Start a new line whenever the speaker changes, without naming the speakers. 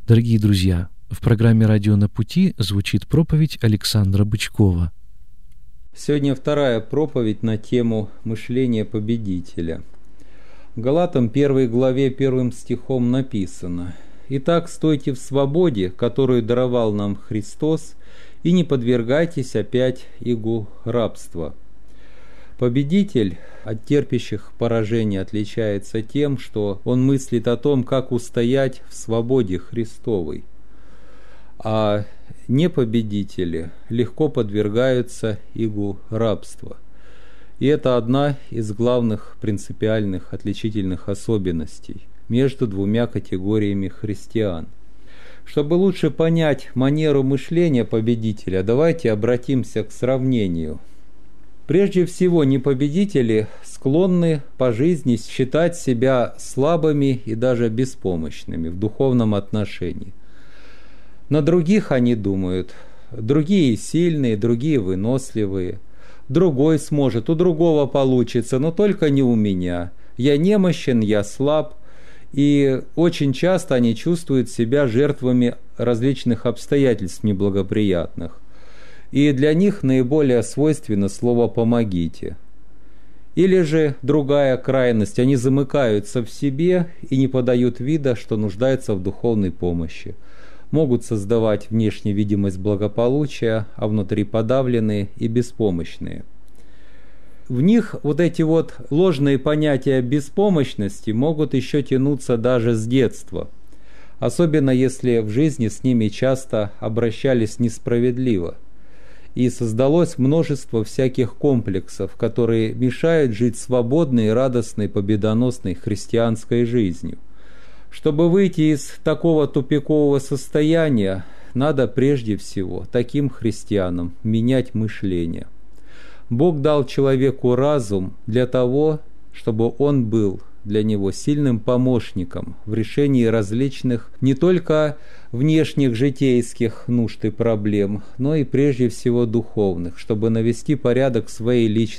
Дорогие друзья, в программе «Радио на пути» звучит проповедь Александра Бычкова.
Сегодня вторая проповедь на тему мышления победителя. В Галатам 1 главе 1 стихом написано: «Итак, стойте в свободе, которую даровал нам Христос, и не подвергайтесь опять игу рабства». Победитель от терпящих поражение отличается тем, что он мыслит о том, как устоять в свободе Христовой. А непобедители легко подвергаются игу рабства. И это одна из главных принципиальных отличительных особенностей между двумя категориями христиан. Чтобы лучше понять манеру мышления победителя, давайте обратимся к сравнению. Прежде всего, непобедители склонны по жизни считать себя слабыми и даже беспомощными в духовном отношении. На других они думают: другие сильные, другие выносливые, другой сможет, у другого получится, но только не у меня. Я немощен, я слаб. И очень часто они чувствуют себя жертвами различных обстоятельств неблагоприятных. И для них наиболее свойственно слово «помогите». Или же другая крайность: они замыкаются в себе и не подают вида, что нуждаются в духовной помощи. Могут создавать внешнюю видимость благополучия, а внутри подавленные и беспомощные. В них вот эти вот ложные понятия беспомощности могут еще тянуться даже с детства, особенно если в жизни с ними часто обращались несправедливо. И создалось множество всяких комплексов, которые мешают жить свободной, радостной, победоносной христианской жизнью. Чтобы выйти из такого тупикового состояния, надо прежде всего таким христианам менять мышление. Бог дал человеку разум для того, чтобы он был для него сильным помощником в решении различных не только внешних житейских нужд и проблем, но и прежде всего духовных, чтобы навести порядок в своей личности,